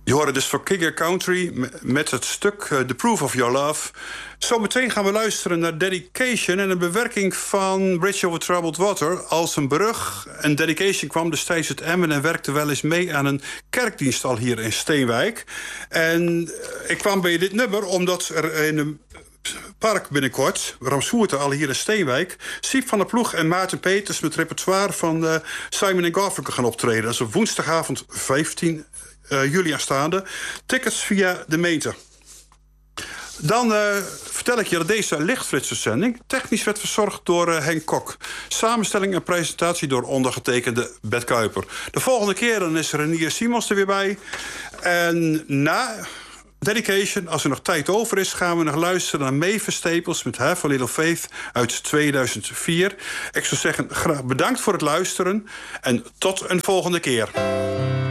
Je hoorde dus voor King Country met het stuk The Proof of Your Love. Zometeen gaan we luisteren naar Dedication en een bewerking van Bridge Over Troubled Water. Als een brug. En Dedication kwam destijds uit Emmen en werkte wel eens mee aan een kerkdienst al hier in Steenwijk. En ik kwam bij dit nummer omdat er in een park binnenkort, Ramsvoerte al hier in Steenwijk, Siep van der Ploeg en Maarten Peters met repertoire van Simon & Garfunkel gaan optreden. Dat is op woensdagavond 15 juli aanstaande. Tickets via de meente. Dan vertel ik je dat deze lichtflitserzending technisch werd verzorgd door Henk Kok. Samenstelling en presentatie door ondergetekende Bert Kuiper. De volgende keer dan is Renier Simons er weer bij. En na Dedication, als er nog tijd over is, gaan we nog luisteren naar Mavis Staples met Have a Little Faith uit 2004. Ik zou zeggen, graag bedankt voor het luisteren en tot een volgende keer.